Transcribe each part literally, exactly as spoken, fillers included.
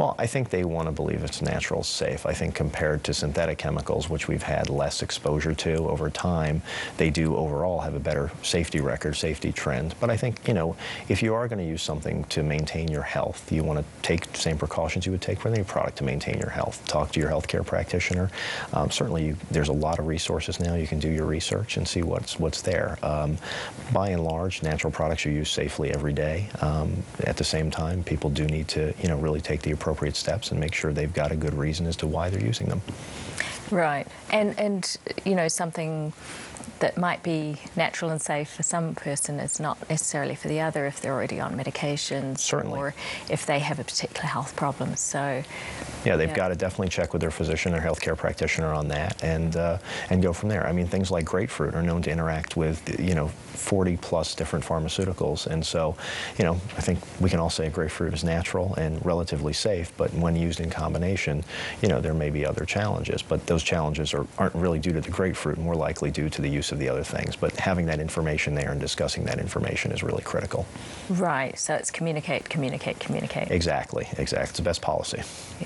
Well, I think they want to believe it's natural, safe. I think compared to synthetic chemicals, which we've had less exposure to over time, they do overall have a better safety record, safety trend. But I think, you know, if you are going to use something to maintain your health, you want to take the same precautions you would take for any product to maintain your health. Talk to your healthcare practitioner. Um, certainly, you, there's a lot of resources now. You can do your research and see what's what's there. Um, by and large, natural products are used safely every day. Um, at the same time, people do need to, you know, really take the appropriate steps and make sure they've got a good reason as to why they're using them. Right, and and you know, something that might be natural and safe for some person is not necessarily for the other if they're already on medications. Certainly. Or if they have a particular health problem. So yeah, they've yeah. got to definitely check with their physician or healthcare practitioner on that, and uh, and go from there. I mean, things like grapefruit are known to interact with, you know, forty plus different pharmaceuticals, and so, you know, I think we can all say grapefruit is natural and relatively safe, but when used in combination, you know, there may be other challenges, but those challenges are, aren't really due to the grapefruit, more likely due to the use of the other things. But having that information there and discussing that information is really critical. Right, so it's communicate, communicate, communicate. Exactly, exactly. It's the best policy. Yeah.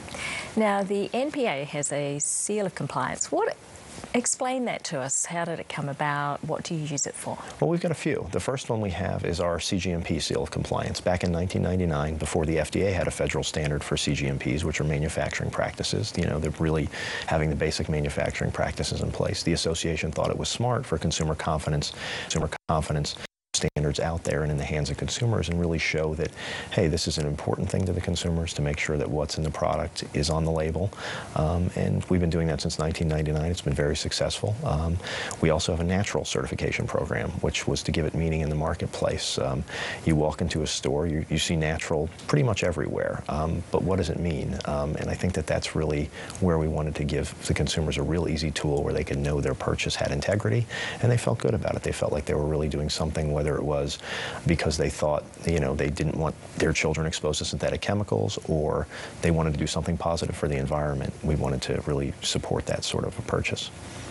Now, the N P A has a seal of compliance. What? Explain that to us. How did it come about? What do you use it for? Well, we've got a few. The first one we have is our C G M P seal of compliance. Back in nineteen ninety-nine, before the F D A had a federal standard for C G M Ps, which are manufacturing practices, you know, they're really having the basic manufacturing practices in place. The association thought it was smart for consumer confidence, consumer confidence standards out there and in the hands of consumers, and really show that, hey, this is an important thing to the consumers, to make sure that what's in the product is on the label. Um, and we've been doing that since nineteen ninety-nine. It's been very successful. Um, we also have a natural certification program, which was to give it meaning in the marketplace. Um, you walk into a store, you, you see natural pretty much everywhere, um, but what does it mean? Um, and I think that that's really where we wanted to give the consumers a real easy tool where they could know their purchase had integrity, and they felt good about it. They felt like they were really doing something, whether it was because they thought, you know, they didn't want their children exposed to synthetic chemicals, or they wanted to do something positive for the environment. We wanted to really support that sort of a purchase.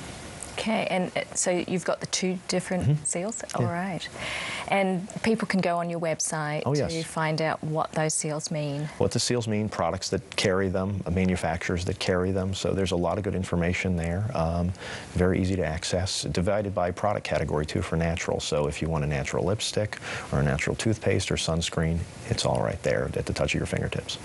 Okay, and so you've got the two different mm-hmm. seals? All yeah. right. And people can go on your website oh, yes. to find out what those seals mean. What the seals mean, products that carry them, manufacturers that carry them. So there's a lot of good information there. Um, very easy to access. Divided by product category, too, for natural. So if you want a natural lipstick or a natural toothpaste or sunscreen, it's all right there at the touch of your fingertips.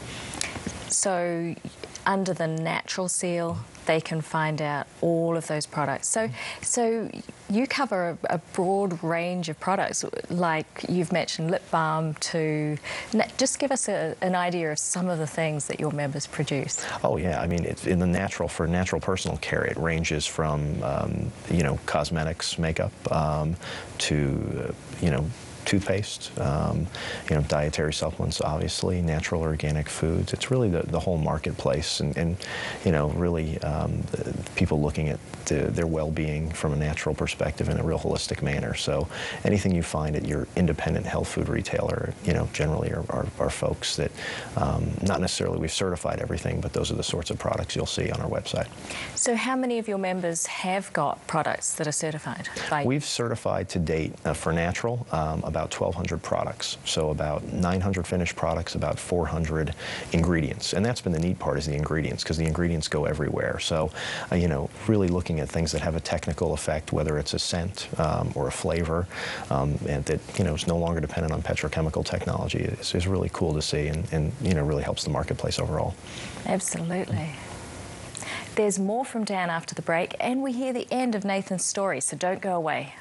So under the natural seal, they can find out all of those products. So, so you cover a, a broad range of products, like you've mentioned lip balm to, just give us a, an idea of some of the things that your members produce. Oh yeah, I mean, it's in the natural, for natural personal care, it ranges from, um, you know, cosmetics, makeup, um, to, uh, you know, toothpaste, um, you know, dietary supplements, obviously, natural organic foods. It's really the, the whole marketplace, and, and you know, really um, the, people looking at the, their well-being from a natural perspective in a real holistic manner. So anything you find at your independent health food retailer, you know, generally are, are, are folks that, um, not necessarily we've certified everything, but those are the sorts of products you'll see on our website. So how many of your members have got products that are certified by you? We've certified to date uh, for natural um, about twelve hundred products, so about nine hundred finished products, about four hundred ingredients, and that's been the neat part, is the ingredients, because the ingredients go everywhere. So, uh, you know, really looking at things that have a technical effect, whether it's a scent um, or a flavor, um, and that, you know, is no longer dependent on petrochemical technology, is, is really cool to see, and, and you know, really helps the marketplace overall. Absolutely. There's more from Dan after the break, and we hear the end of Nathan's story, so don't go away.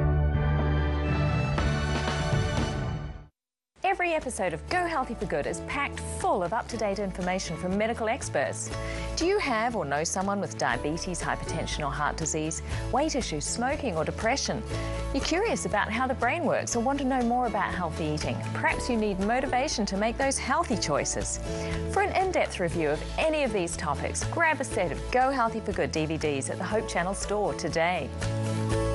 Every episode of Go Healthy for Good is packed full of up-to-date information from medical experts. Do you have or know someone with diabetes, hypertension or heart disease, weight issues, smoking or depression? You're curious about how the brain works or want to know more about healthy eating? Perhaps you need motivation to make those healthy choices. For an in-depth review of any of these topics, grab a set of Go Healthy for Good D V Ds at the Hope Channel store today.